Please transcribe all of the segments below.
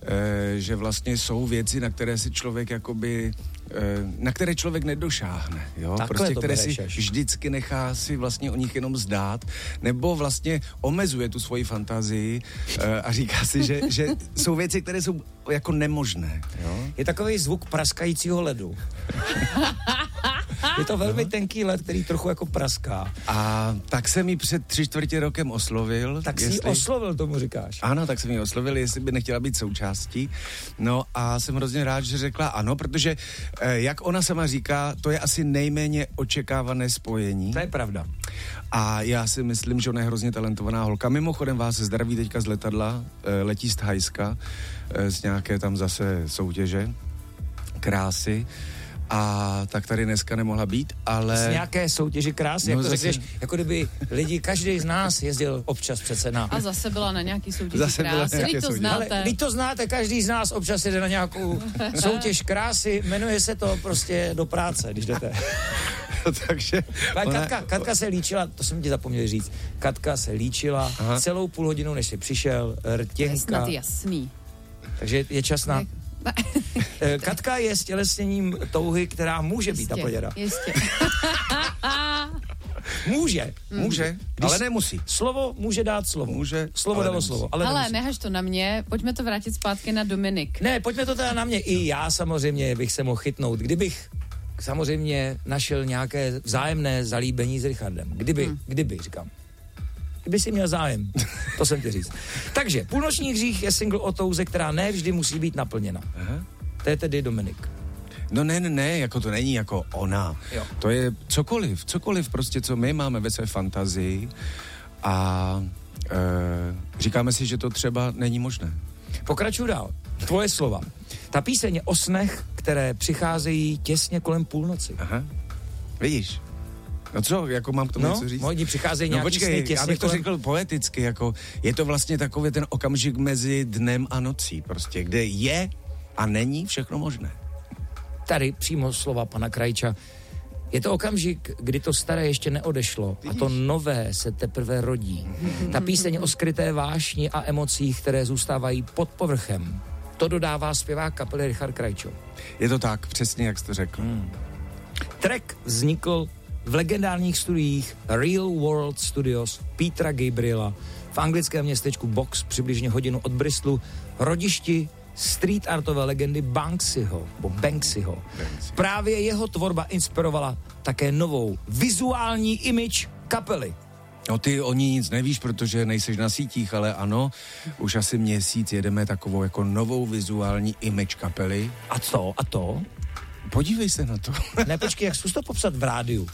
že vlastně jsou věci, na které si člověk jakoby, na které člověk nedošáhne, jo? Prostě které si vždycky nechá si vlastně o nich jenom zdát, nebo vlastně omezuje tu svoji fantazii a říká si, že jsou věci, které jsou jako nemožné, jo? Je takový zvuk praskajícího ledu. Je to velmi tenký led, který trochu jako praská. A tak jsem ji před 3/4 rokem oslovil. Tak jsi oslovil, tomu říkáš. Ano, tak jsem ji oslovil, jestli by nechtěla být součástí. No a jsem hrozně rád, že řekla ano, protože jak ona sama říká, to je asi nejméně očekávané spojení. To je pravda. A já si myslím, že ona je hrozně talentovaná holka. Mimochodem vás zdraví teďka z letadla, letí z Thajska, z nějaké tam zase soutěže, krásy. A tak tady dneska nemohla být, ale... Z nějaké soutěži krásy, jak to řekneš, jako kdyby každý z nás jezdil občas přece na... A zase byla na nějaký soutěži krásy, teď to znáte. Ale teď to znáte, každý z nás občas jede na nějakou soutěž krásy, jmenuje se to prostě Do práce, když jdete. Takže... Katka se líčila, to jsem ti zapomněl říct, Katka se líčila celou půl hodinu, než jsi přišel, rtěnka. To je snad jasný. Takže je čas na... Katka je stělesněním touhy, která může být naplněna. Jistě. Může, ale nemusí. Slovo může dát slovo. Slovo dalo slovo, ale nemusí. Nehaž to na mě, pojďme to vrátit zpátky na Dominik. Ne, pojďme to teda na mě. I já samozřejmě bych se mohl chytnout. Kdybych samozřejmě našel nějaké vzájemné zalíbení s Richardem. Kdyby, říkám. Kdyby si měl zájem, to jsem ti říct. Takže, Půlnoční hřích je single o touze, která ne vždy musí být naplněna. Aha. To je tedy Dominik. No ne, jako to není jako ona. Jo. To je cokoliv prostě, co my máme ve své fantazii a říkáme si, že to třeba není možné. Pokračuju dál. Tvoje slova. Ta píseň je o snech, které přicházejí těsně kolem půlnoci. Aha, vidíš. No co, jako mám k tomu něco říct? Oni přicházejí nějaký sny těsně já bych to řekl poeticky, jako je to vlastně takový ten okamžik mezi dnem a nocí, prostě, kde je a není všechno možné. Tady přímo slova pana Krajča. Je to okamžik, kdy to staré ještě neodešlo a to nové se teprve rodí. Ta píseň o skryté vášni a emocích, které zůstávají pod povrchem. To dodává zpěvák kapely Richard Krajčo. Je to tak, přesně jak jsi to řekl. Track vznikl v legendárních studiích Real World Studios Petra Gabriela v anglickém městečku Box, přibližně hodinu od Bristolu, rodišti street artové legendy Banksyho. Právě jeho tvorba inspirovala také novou vizuální image kapely. No ty o ní nic nevíš, protože nejseš na sítích, ale ano, už asi měsíc jedeme takovou jako novou vizuální image kapely. A to? Podívej se na to. Ne, počkej, jak zkus to popsat v rádiu?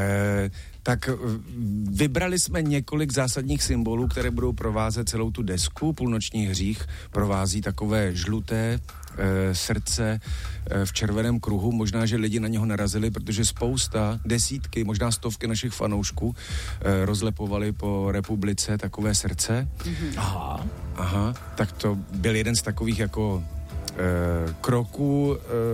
Tak vybrali jsme několik zásadních symbolů, které budou provázet celou tu desku. Půlnoční hřích provází takové žluté srdce v červeném kruhu. Možná, že lidi na něho narazili, protože desítky, možná stovky našich fanoušků rozlepovali po republice takové srdce. Aha, tak to byl jeden z takových jako kroků,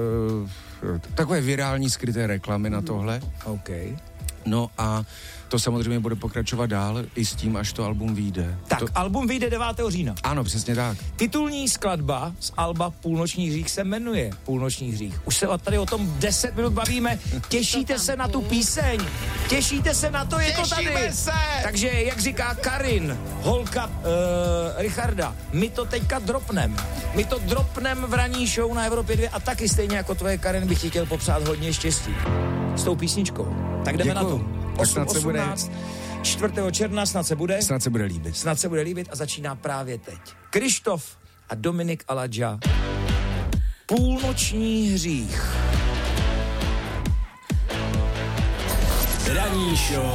takové virální skryté reklamy na tohle. Okay. No a to samozřejmě bude pokračovat dál i s tím, až to album vyjde. Tak, album vyjde 9. října. Ano, přesně tak. Titulní skladba z alba Půlnoční hřích se jmenuje Půlnoční hřích. Už se tady o tom 10 minut bavíme. Těšíte se na tu píseň? Těšíte se na to? Je to tady. Se. Takže, jak říká Karin, holka Richarda, my to teďka dropnem. My to dropnem v ranní show na Evropě 2 a taky stejně jako tvoje Karin bych ti chtěl popřát hodně štěstí s tou písničkou. Tak jdeme na to. 8:18, 4. června, snad se bude líbit. Snad se bude líbit a začíná právě teď. Krištof a Dominik Aladža. Půlnoční hřích. Ranní show